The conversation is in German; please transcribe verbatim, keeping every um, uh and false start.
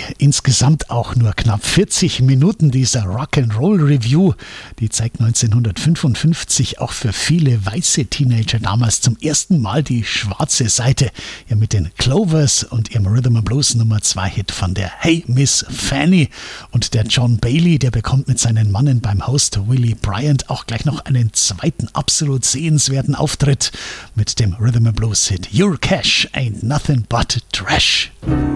insgesamt auch nur knapp vierzig Minuten dieser Rock'n'Roll Review. Die zeigt neunzehnhundertfünfundfünfzig auch für viele weiße Teenager damals zum ersten Mal die schwarze Seite. Ja, mit den Clovers und ihrem Rhythm and Blues Nummer zwei Hit von der Hey Miss Fanny. Und der John Bailey, der bekommt mit seinen Mannen beim Host Willie Bryant auch gleich noch einen zweiten absolut sehenswerten Auftritt mit dem Rhythm and Blues Hit Your Cash Ain't Nothing But Trash.